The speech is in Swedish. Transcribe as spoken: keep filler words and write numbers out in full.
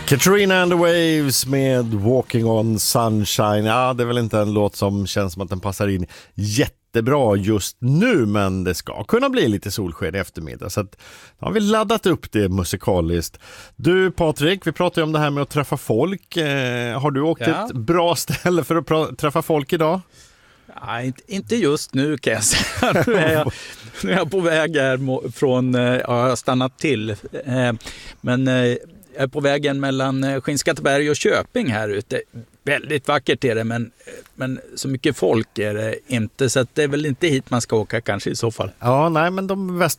Katrina and the Waves med Walking on Sunshine. Ja, det är väl inte en låt som känns som att den passar in jättebra just nu, men det ska kunna bli lite solsken i eftermiddag, så att då har vi laddat upp det musikaliskt. Du Patrik, vi pratade om det här med att träffa folk. Eh, har du åkt till Ja. ett bra ställe för att pra- träffa folk idag? Ja, inte, inte just nu kan jag säga. Nu är jag, nu är jag på väg här mo- från, eh, ja, jag har stannat till. Eh, Men eh, jag är på vägen mellan eh, Skinnskatteberg och Köping här ute. Väldigt vackert är det, men, men så mycket folk är det inte. Så att det är väl inte hit man ska åka kanske i så fall. Ja, nej, men de